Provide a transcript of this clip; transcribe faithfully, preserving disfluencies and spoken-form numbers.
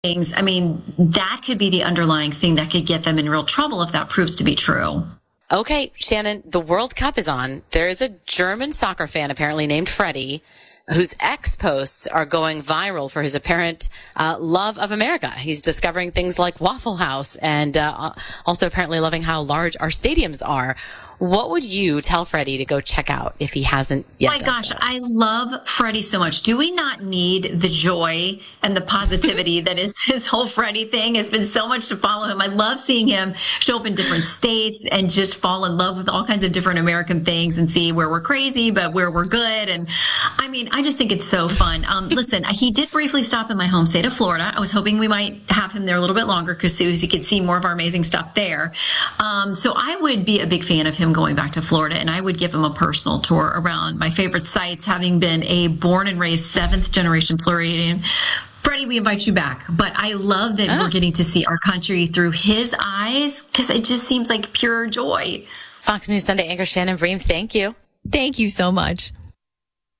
things, I mean, that could be the underlying thing that could get them in real trouble if that proves to be true. Okay, Shannon, the World Cup is on. There is a German soccer fan apparently named Freddie, whose ex posts are going viral for his apparent uh, love of America. He's discovering things like Waffle House and uh, also apparently loving how large our stadiums are. What would you tell Freddie to go check out if he hasn't yet? Oh my done gosh, so? I love Freddie so much. Do we not need the joy and the positivity that is his whole Freddie thing? Has been so much to follow him. I love seeing him show up in different states and just fall in love with all kinds of different American things and see where we're crazy, but where we're good. And I mean, I just think it's so fun. Um, listen, he did briefly stop in my home state of Florida. I was hoping we might have him there a little bit longer because so he could see more of our amazing stuff there. Um, so I would be a big fan of him going back to Florida, and I would give him a personal tour around my favorite sites, having been a born and raised seventh generation Floridian. Freddie, we invite you back. But I love that Ah. we're getting to see our country through his eyes because it just seems like pure joy. Fox News Sunday anchor Shannon Bream, thank you. Thank you so much.